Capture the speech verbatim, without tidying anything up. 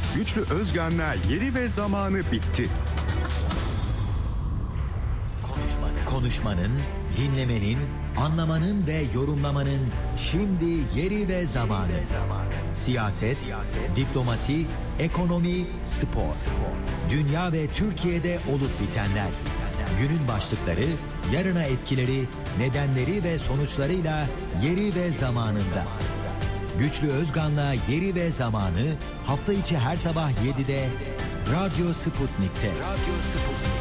Güçlü Özgan'la Yeri ve Zamanı bitti. Konuşmanın, konuşmanın, dinlemenin, anlamanın ve yorumlamanın şimdi yeri ve zamanı. Siyaset, Siyaset diplomasi, ekonomi, spor. spor. Dünya ve Türkiye'de olup bitenler. Günün başlıkları, yarına etkileri, nedenleri ve sonuçlarıyla yeri ve zamanında. Güçlü Özgan'la Yeri ve Zamanı hafta içi her sabah yedide Radyo Sputnik'te. Radyo Sputnik.